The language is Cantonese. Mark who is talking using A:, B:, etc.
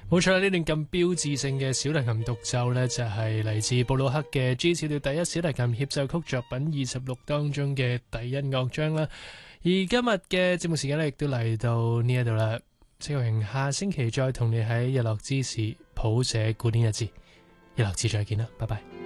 A: 冇錯啦，呢段咁標誌性嘅小提琴獨奏呢，就係嚟自布魯克嘅 G 小調第一小提琴協奏曲作品26當中嘅第一樂章啦。而今日嘅節目時間呢，亦都嚟到呢一度啦。謝國榮下星期再同你喺日落之時譜寫古典日誌，日落之再見啦，拜拜。